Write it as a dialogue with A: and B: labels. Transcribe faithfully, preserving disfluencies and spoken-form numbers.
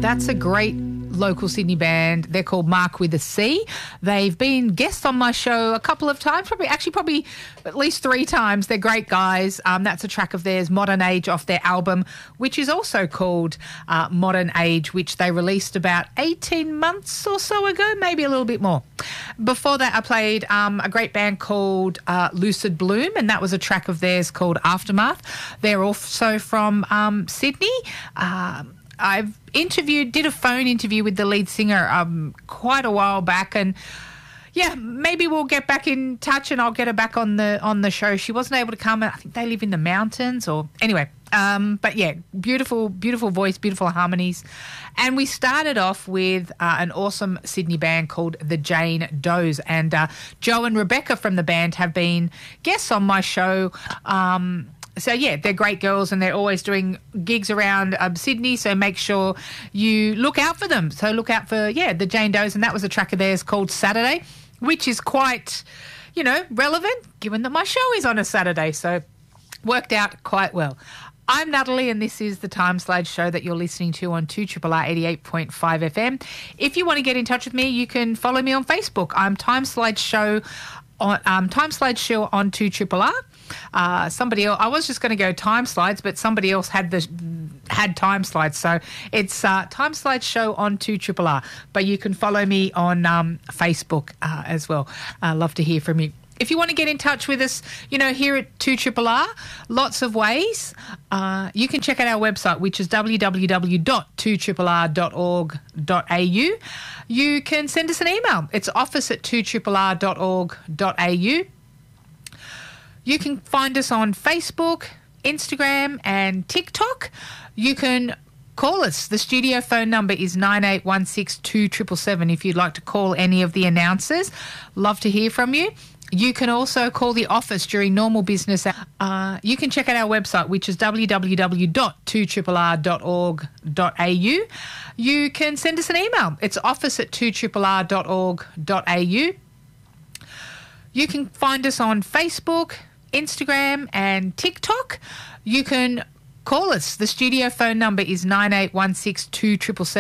A: That's a great local Sydney band. They're called Mark with a C. They've been guests on my show a couple of times, probably actually probably at least three times. They're great guys. Um, that's a track of theirs, Modern Age, off their album, which is also called uh, Modern Age, which they released about eighteen months or so ago, maybe a little bit more. Before that, I played um, a great band called uh, Lucid Bloom, and that was a track of theirs called Aftermath. They're also from um, Sydney. Um, I've interviewed, did a phone interview with the lead singer um, quite a while back, and yeah, maybe we'll get back in touch and I'll get her back on the on the show. She wasn't able to come. I think they live in the mountains, or anyway. Um, but yeah, beautiful, beautiful voice, beautiful harmonies. And we started off with uh, an awesome Sydney band called the Jane Does. And uh, Joe and Rebecca from the band have been guests on my show. Um, so, yeah, they're great girls and they're always doing gigs around um, Sydney. So make sure you look out for them. So look out for, yeah, the Jane Does. And that was a track of theirs called Saturday, which is quite, you know, relevant given that my show is on a Saturday. So worked out quite well. I'm Natalie, and this is the Time Slide Show that you're listening to on two R R R eighty-eight point five F M. If you want to get in touch with me, you can follow me on Facebook. I'm Time Slide Show on um, Time Slide Show on two R R R. Uh, somebody else, I was just going to go Time Slides, but somebody else had the had Time Slides, so it's uh, Time Slide Show on two R R R. But you can follow me on um, Facebook uh, as well. I uh, love to hear from you. If you want to get in touch with us, you know, here at two R R R, lots of ways. Uh, you can check out our website, which is w w w dot two r r r dot org dot a u. You can send us an email. It's office at two r r r dot org dot a u. You can find us on Facebook, Instagram and TikTok. You can call us. The studio phone number is nine eight one six two seven seven seven if you'd like to call any of the announcers. Love to hear from you. You can also call the office during normal business. Uh, you can check out our website, which is w w w dot two r r r dot org dot a u. You can send us an email. It's office at two r r r dot org dot a u. You can find us on Facebook, Instagram and TikTok. You can call us. The studio phone number is nine eight one six two seven seven seven